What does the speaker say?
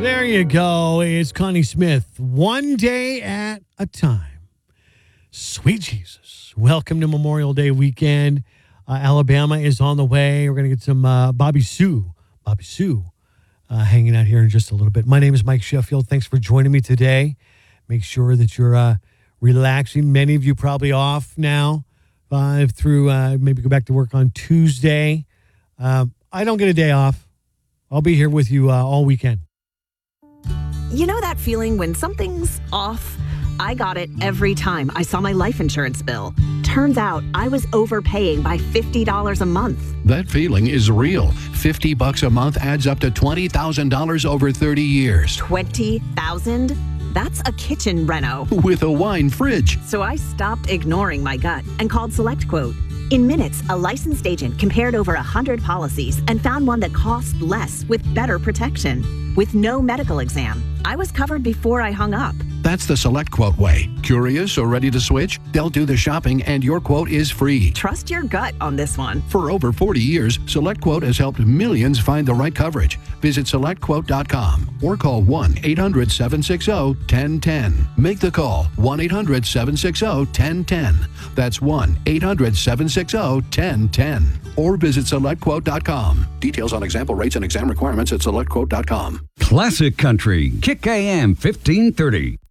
There you go. It's Connie Smith. One day at a time. Sweet Jesus. Welcome to Memorial Day weekend. Alabama is on the way. We're going to get some Bobby Sue hanging out here in just a little bit. My name is Mike Sheffield. Thanks for joining me today. Make sure that you're relaxing. Many of you probably off now through maybe go back to work on Tuesday. I don't get a day off. I'll be here with you all weekend. You know that feeling when something's off? I got it every time I saw my life insurance bill. Turns out I was overpaying by $50 a month. That feeling is real. $50 a month adds up to $20,000 over 30 years. $20,000? That's a kitchen reno. With a wine fridge. So I stopped ignoring my gut and called SelectQuote. In minutes, a licensed agent compared over 100 policies and found one that cost less with better protection. With no medical exam, I was covered before I hung up. That's the SelectQuote way. Curious or ready to switch? They'll do the shopping and your quote is free. Trust your gut on this one. For over 40 years, SelectQuote has helped millions find the right coverage. Visit SelectQuote.com or call 1-800-760-1010. Make the call, 1-800-760-1010. That's 1-800-760-1010. Or visit SelectQuote.com. Details on example rates and exam requirements at SelectQuote.com. Classic Country, Kick AM 1530.